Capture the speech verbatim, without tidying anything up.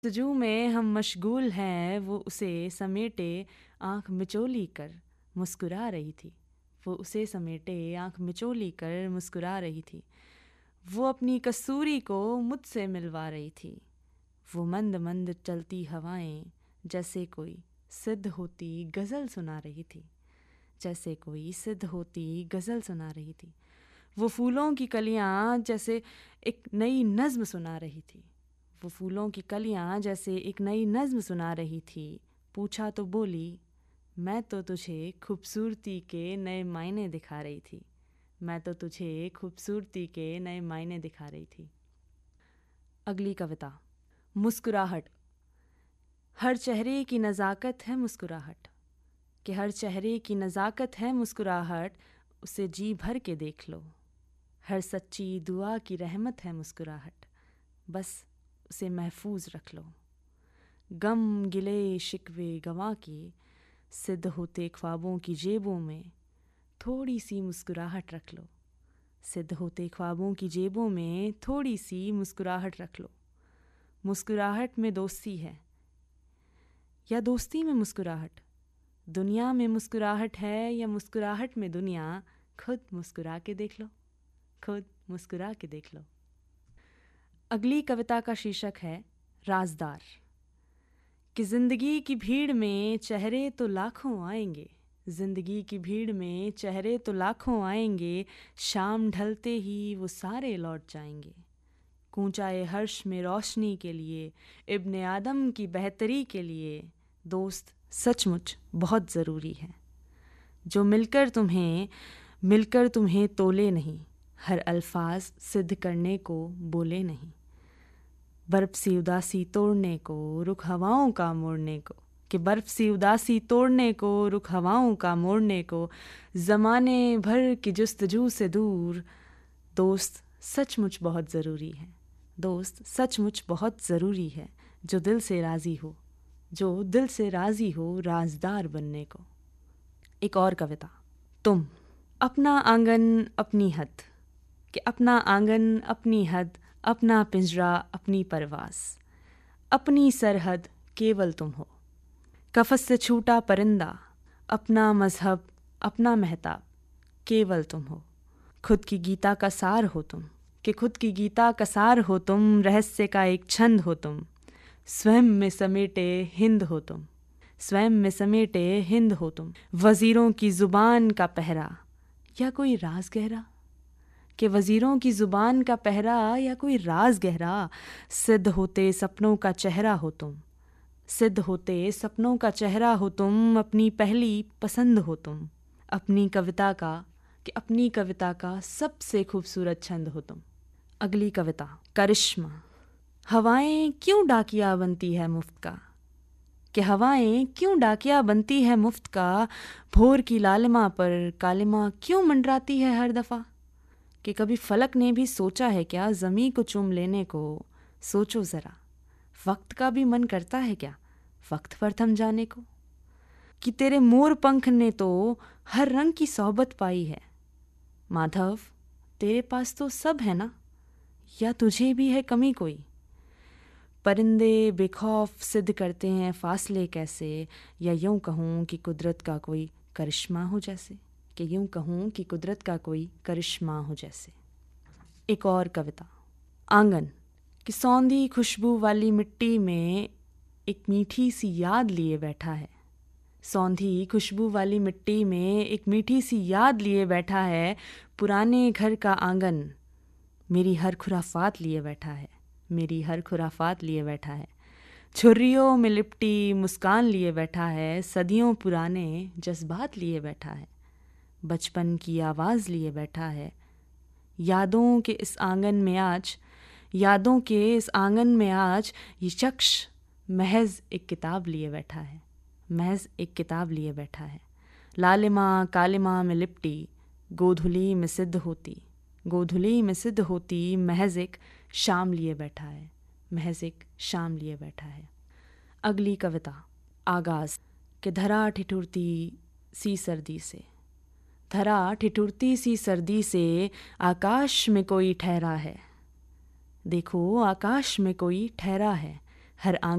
जस्तजू में हम मशगूल हैं, वो उसे समेटे आँख मिचोली कर मुस्कुरा रही थी। वो उसे समेटे आँख मिचोली कर मुस्कुरा रही थी। वो अपनी कसूरी को मुझसे मिलवा रही थी। वो मंद मंद चलती हवाएं जैसे कोई सिद्ध होती गज़ल सुना रही थी। जैसे कोई सिद्ध होती गज़ल सुना रही थी। वो फूलों की कलियाँ जैसे एक नई नज़्म सुना रही थी। वो फूलों की कलियाँ जैसे एक नई नज़्म सुना रही थी। पूछा तो बोली, मैं तो तुझे खूबसूरती के नए मायने दिखा रही थी। मैं तो तुझे खूबसूरती के नए मायने दिखा रही थी। अगली कविता। मुस्कुराहट। हर चेहरे की नज़ाकत है मुस्कुराहट, कि हर चेहरे की नज़ाकत है मुस्कुराहट, उसे जी भर के देख लो। हर सच्ची दुआ की रहमत है मुस्कुराहट, बस उसे महफूज रख लो। गम गिले शिकवे गवां के सिद्ध होते ख्वाबों की जेबों में थोड़ी सी मुस्कुराहट रख लो। सिद्ध होते ख्वाबों की जेबों में थोड़ी सी मुस्कुराहट रख लो। मुस्कुराहट में दोस्ती है या दोस्ती में मुस्कुराहट। दुनिया में मुस्कुराहट है या मुस्कुराहट में दुनिया। खुद मुस्कुरा के देख लो, खुद मुस्कुरा के देख लो। अगली कविता का शीर्षक है राजदार। कि जिंदगी की भीड़ में चेहरे तो लाखों आएंगे, जिंदगी की भीड़ में चेहरे तो लाखों आएंगे, शाम ढलते ही वो सारे लौट जाएंगे। कूंचाए हर्ष में रोशनी के लिए, इब्ने आदम की बेहतरी के लिए, दोस्त सचमुच बहुत ज़रूरी है। जो मिलकर तुम्हें मिलकर तुम्हें तोले नहीं, हर अल्फाज सिद्ध करने को बोले नहीं। बर्फ सी उदासी तोड़ने को, रुख हवाओं का मोड़ने को, कि बर्फ सी उदासी तोड़ने को, रुख हवाओं का मोड़ने को, ज़माने भर की जुस्तजू से दूर, दोस्त सचमुच बहुत ज़रूरी है। दोस्त सचमुच बहुत ज़रूरी है, जो दिल से राज़ी हो, जो दिल से राज़ी हो राजदार बनने को। एक और कविता। तुम। अपना आंगन अपनी हद, कि अपना आंगन अपनी हद, अपना पिंजरा अपनी परवास, अपनी सरहद केवल तुम हो। कफस से छूटा परिंदा, अपना मजहब अपना महताब, केवल तुम हो। खुद की गीता का सार हो तुम, कि खुद की गीता का सार हो तुम, रहस्य का एक छंद हो तुम, स्वयं में समेटे हिंद हो तुम, स्वयं में समेटे हिंद हो तुम। वजीरों की जुबान का पहरा या कोई राज गहरा, कि वजीरों की जुबान का पहरा या कोई राज गहरा, सिद्ध होते सपनों का चेहरा हो तुम, सिद्ध होते सपनों का चेहरा हो तुम, अपनी पहली पसंद हो तुम, अपनी कविता का कि अपनी कविता का सबसे खूबसूरत छंद हो तुम। अगली कविता। करिश्मा। हवाएं क्यों डाकिया बनती है मुफ्त का, कि हवाएं क्यों डाकिया बनती है मुफ्त का, भोर की लालिमा पर कालिमा क्यों मंडराती है हर दफ़ा। कि कभी फलक ने भी सोचा है क्या ज़मी को चूम लेने को, सोचो ज़रा वक्त का भी मन करता है क्या वक्त पर थम जाने को। कि तेरे मोर पंख ने तो हर रंग की सोहबत पाई है, माधव तेरे पास तो सब है ना, या तुझे भी है कमी कोई। परिंदे बेखौफ सिद्ध करते हैं फासले कैसे, या यूं कहूँ कि कुदरत का कोई करिश्मा हो जैसे, कि यूं कहूँ कि कुदरत का कोई करिश्मा हो जैसे। एक और कविता। आंगन। कि सौंधी खुशबू वाली मिट्टी में एक मीठी सी याद लिए बैठा है, सौंधी खुशबू वाली मिट्टी में एक मीठी सी याद लिए बैठा है, पुराने घर का आंगन मेरी हर खुराफात लिए बैठा है, मेरी हर खुराफात लिए बैठा है। छुर्रियों में लिपटी मुस्कान लिए बैठा है, सदियों पुराने जज्बात लिए बैठा है, बचपन की आवाज़ लिए बैठा है। यादों के इस आंगन में आज, यादों के इस आंगन में आज ये शख्स महज एक किताब लिए बैठा है, महज एक किताब लिए बैठा है। लालिमा कालिमा में लिपटी गोधुली में सिद्ध होती, गोधुली में सिद्ध होती महज एक शाम लिए बैठा है, महज एक शाम लिए बैठा है। अगली कविता। आगाज़। कि धरा ठिठुरती सी सर्दी से, धरा ठिठुरती सी सर्दी से, आकाश में कोई ठहरा है, देखो आकाश में कोई ठहरा है, हर आंगन